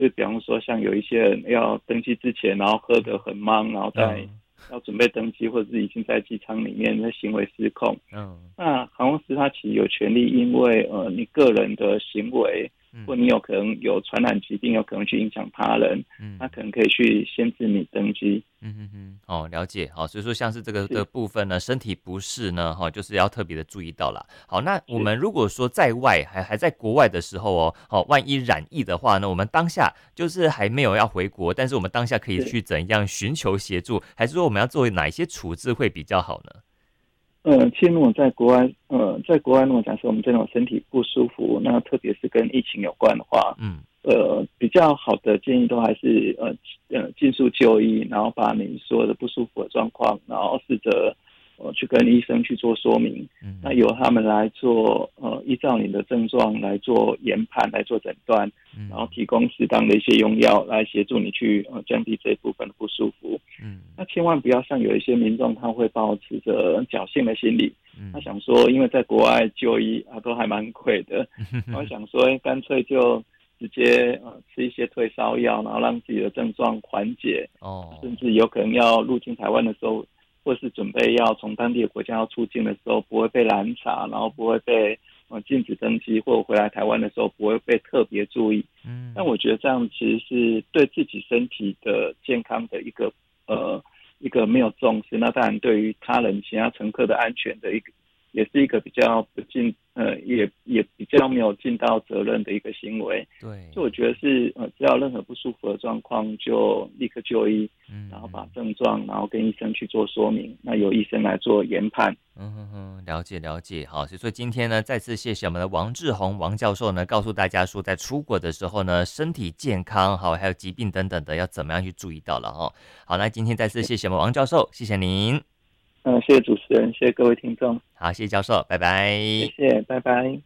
就比方说像有一些人要登机之前，然后喝得很茫，然后再要准备登机，或者是已经在机舱里面的行为失控。那航空师他其实有权利，因为你个人的行为，或你有可能有传染疾病，有可能去影响他人，他可能可以去限制你登机。 了解。好，所以说像是这个的部分呢，身体不适呢，就是要特别的注意到啦。好，那我们如果说在外还在国外的时候万一染疫的话呢，我们当下就是还没有要回国，但是我们当下可以去怎样寻求协助，还是说我们要做哪一些处置会比较好呢？ 其实如果在国外，如果假设我们真的有身体不舒服，那特别是跟疫情有关的话，比较好的建议都还是尽速就医，然后把你所有的不舒服的状况，然后试着去跟医生去做说明，那由他们来做依照你的症状来做研判，来做诊断，然后提供适当的一些用药来协助你去降低这一部分的不舒服。那千万不要像有一些民众他会抱持着侥幸的心理，他想说因为在国外就医都还蛮贵的，然后想说干脆就直接吃一些退烧药，然后让自己的症状缓解，甚至有可能要入境台湾的时候，或是准备要从当地的国家要出境的时候，不会被拦查，然后不会被禁止登机，或者回来台湾的时候不会被特别注意。但我觉得这样其实是对自己身体的健康的一个没有重视，那当然对于他人其他乘客的安全的也是一个比较不尽也比较没有尽到责任的一个行为。 对， 所以我觉得是只要有任何不舒服的状况就立刻就医，然后把症状然后跟医生去做说明，那由医生来做研判。 了解了解。好，所以说今天呢，再次谢谢我们的王志宏王教授呢，告诉大家说，在出国的时候呢，身体健康还有疾病等等的，要怎么样去注意到了哈。好，那今天再次谢谢我们王教授，谢谢您。 谢谢主持人，谢谢各位听众。 好，谢谢教授，拜拜。 谢谢，拜拜。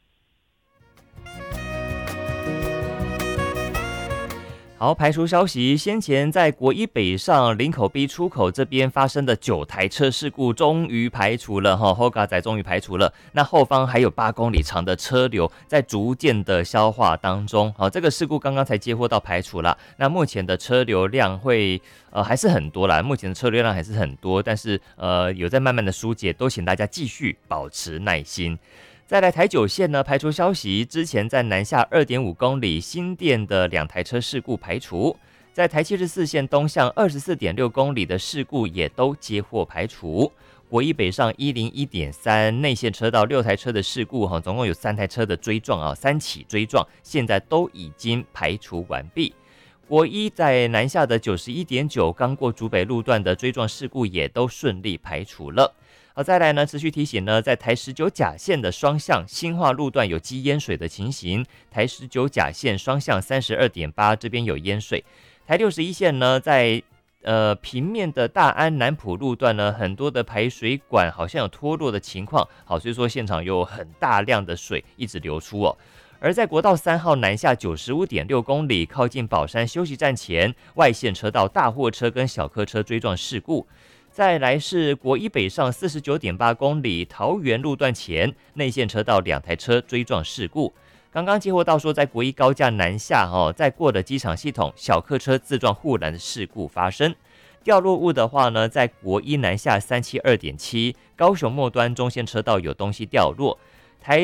好，排除消息，先前在国一北上林口 B 出口这边发生的9台车事故终于排除了后嘎仔终于排除了。那后方还有8公里长的车流在逐渐的消化当中。好，这个事故刚刚才接获到排除了。那目前的车流量会还是很多啦，目前的车流量还是很多，但是有在慢慢的疏解，都请大家继续保持耐心。再来台九线呢，排除消息，之前在南下2.5公里新店的2台车事故排除，在台74线东向24.6公里的事故也都接获排除。国一北上101.3内线车道6台车的事故总共有3台车的追撞3起追撞，现在都已经排除完毕。国一在南下的91.9刚过竹北路段的追撞事故也都顺利排除了。好，再来呢，持续提醒呢，在台19甲线的双向新化路段有积淹水的情形，台19甲线双向32.8这边有淹水。台61线呢，在平面的大安南埔路段呢，很多的排水管好像有脱落的情况，好，所以说现场有很大量的水一直流出而在国道3号南下95.6公里，靠近宝山休息站前，外线车道大货车跟小客车追撞事故。再来是国一北上49.8公里，桃园路段前内线车道2台车追撞事故。刚刚接获到说，在国一高架南下在过的机场系统小客车自撞护栏的事故发生。掉落物的话呢，在国一南下372.7高雄末端中线车道有东西掉落。台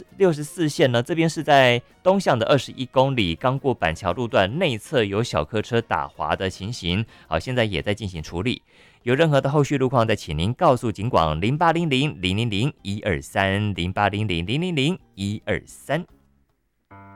64线呢，这边是在东向的21公里，刚过板桥路段内侧有小客车打滑的情形，好，现在也在进行处理。有任何的后续路况，再请您告诉警广08000001230800000123。